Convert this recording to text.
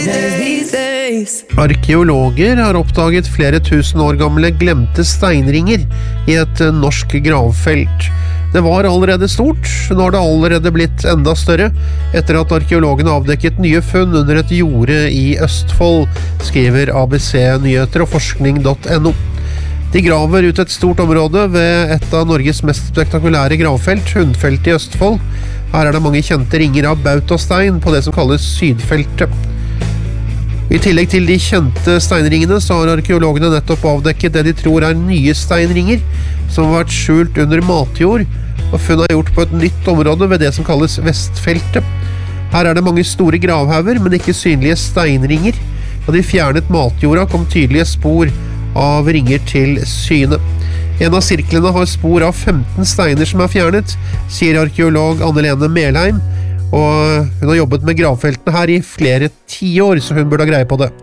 Arkeologer har oppdaget flere tusen år gamle glemte steinringer I et norsk gravfelt. Det var allerede stort, nå har det allerede blitt enda større, etter at arkeologene avdekket nye funn under et jorde I Østfold, skriver ABC Nyheter og forskning.no. De graver ut et stort område ved et av Norges mest spektakulære gravfelt, Hundfeltet I Østfold. Her det mange kjente ringer av bautastein på det som kalles Sydfeltet. I tillegg til de kjente steinringene så har arkeologene nettopp avdekket det de tror nye steinringer, som har vært skjult under matjord, og funnet gjort på et nytt område ved det som kalles Vestfeltet. Her det mange store gravhauger, men ikke synlige steinringer. Da de fjernet matjorda kom tydelige spor av ringer til syne. En av sirklene har spor av 15 steiner som fjernet, sier arkeolog Anne-Lene Melheim, og hun har jobbet med gravfeltene her I flere 10 år, så hun burde ha greie på det.